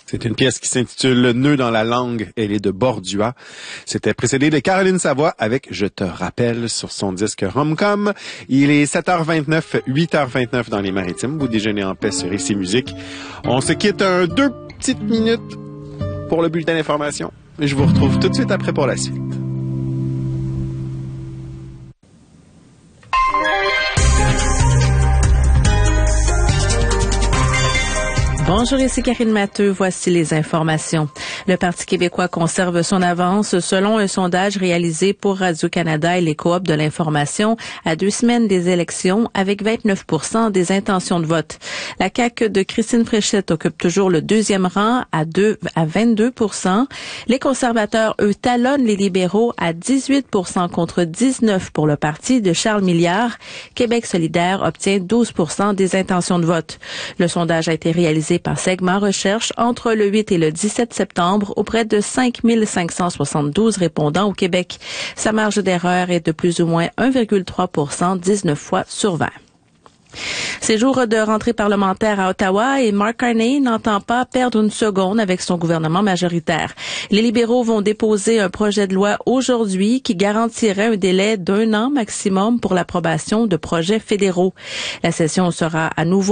C'est une pièce qui s'intitule « Nœud dans la langue ». Elle est de Bordua. C'était précédé de Caroline Savoie avec « Je te rappelle » sur son disque Rom-Com. Il est 7h29, 8h29 dans les Maritimes. Vous déjeunez en paix sur Ici Musique. On se quitte 2 petites minutes pour le bulletin d'information. Je vous retrouve tout de suite après pour la suite. Bonjour, ici Karine Matteux. Voici les informations. Le Parti québécois conserve son avance selon un sondage réalisé pour Radio-Canada et les coops de l'information à 2 semaines des élections avec 29% des intentions de vote. La CAQ de Christine Fréchette occupe toujours le 2e rang à 22%. Les conservateurs, eux, talonnent les libéraux à 18% contre 19% pour le parti de Charles Milliard. Québec solidaire obtient 12% des intentions de vote. Le sondage a été réalisé par Segment Recherche entre le 8 et le 17 septembre auprès de 5 572 répondants au Québec. Sa marge d'erreur est de plus ou moins 1,3%, 19 fois sur 20. C'est jour de rentrée parlementaire à Ottawa et Mark Carney n'entend pas perdre une seconde avec son gouvernement majoritaire. Les libéraux vont déposer un projet de loi aujourd'hui qui garantirait un délai d'1 an maximum pour l'approbation de projets fédéraux. La session sera à nouveau